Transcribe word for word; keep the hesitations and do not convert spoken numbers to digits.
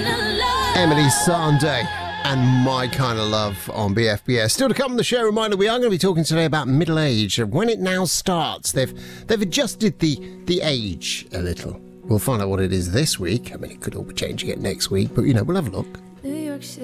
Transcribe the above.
Emily Sandé and My Kind of Love on B F B S. Still to come on the show, reminder, we are going to be talking today about middle age. When it now starts, they've they've adjusted the, the age a little. We'll find out what it is this week. I mean, it could all be changing it next week, but, you know, we'll have a look.